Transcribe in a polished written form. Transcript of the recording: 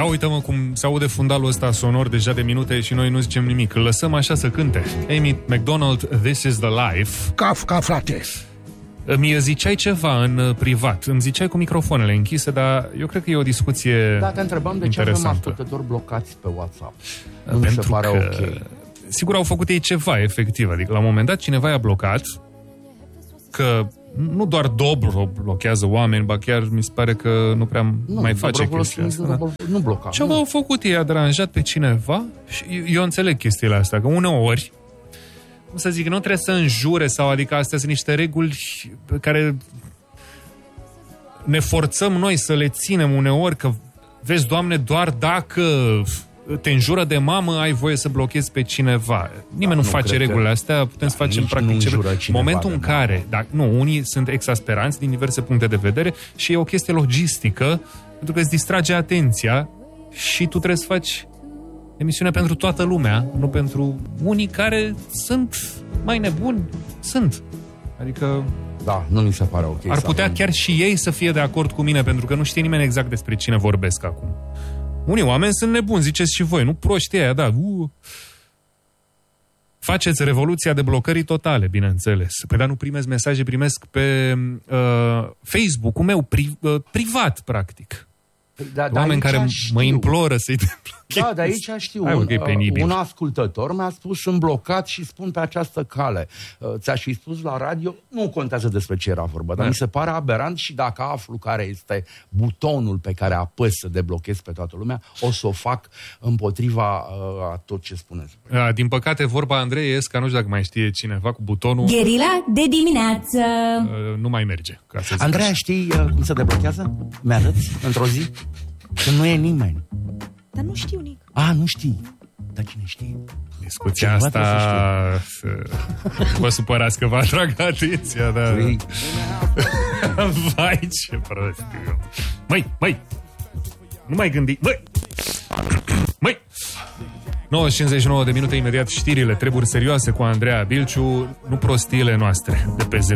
Ia uite-mă cum se aude fundalul ăsta sonor deja de minute și noi nu zicem nimic. Îl lăsăm așa să cânte. Amy McDonald, This is the Life. Kafka, frate. Mi ziceai ceva în privat. Îmi ziceai cu microfoanele închise, dar eu cred că e o discuție Da, te întrebam de ce avem ascultători blocați pe WhatsApp. Nu mi se pare ok. Sigur au făcut ei ceva, efectiv. Adică la un moment dat cineva i-a blocat, că nu doar Dobro blochează oameni, ba chiar mi se pare că nu prea mai face chestia asta. Nu bloca. Ceva au făcut ei, a deranjat pe cineva și eu înțeleg chestiile astea, că uneori, cum să zic, nu trebuie să înjure sau, adică astea sunt niște reguli pe care ne forțăm noi să le ținem uneori, că vezi, Doamne, doar dacă te înjură de mamă, ai voie să blochezi pe cineva. Nimeni nu face regulile astea, putem să facem practic ce... Momentul în care... unii sunt exasperanți din diverse puncte de vedere și e o chestie logistică, pentru că îți distrage atenția și tu trebuie să faci emisiunea pentru toată lumea, nu pentru unii care sunt mai nebuni. Sunt. Adică... Da, nu mi se pare ok. Ar putea chiar și ei să fie de acord cu mine, pentru că nu știe nimeni exact despre cine vorbesc acum. Unii oameni sunt nebuni, ziceți și voi, nu proștii aia, da. Faceți revoluția de blocării totale, bineînțeles. Păi dar nu primesc mesaje, primesc pe Facebook-ul meu, privat, practic. Oameni care mă imploră să-i deblochez. Da, de aici știu. Un ascultător mi-a spus, sunt blocat și spun pe această cale. Ți-aș fi spus la radio, nu contează despre ce era vorba, dar mi se pare aberant și dacă aflu care este butonul pe care apăs să deblochez pe toată lumea, o să o fac împotriva a tot ce spuneți. Din păcate, vorba Andrei Esca, nu știu dacă mai știe cineva cu butonul... Gherila de dimineață. Nu mai merge, ca să zic Andreea, așa. știi cum se deblochează? Mi-arăți într-o zi? Că nu e nimeni. Dar nu știu, Nic. Nu știi. Dar cine știe? Discuția asta... Vă supărați că vă atrag atenția, dar... Vai, ce prostiu. Măi! Nu mai gândi... Măi! 9:59 de minute, imediat știrile, treburi serioase cu Andreea Bilciu, nu prostiile noastre de pe